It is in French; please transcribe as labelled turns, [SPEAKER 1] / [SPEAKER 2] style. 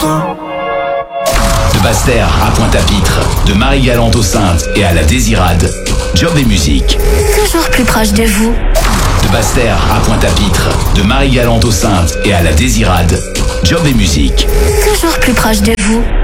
[SPEAKER 1] De Basse-Terre à Pointe-à-Pitre, de Marie-Galante aux Saintes et à la Désirade, Job et musique.
[SPEAKER 2] Toujours plus proche de vous.
[SPEAKER 1] De Basse-Terre à Pointe-à-Pitre, de Marie-Galante aux Saintes et à la Désirade, Job et musique.
[SPEAKER 2] Toujours plus proche de vous.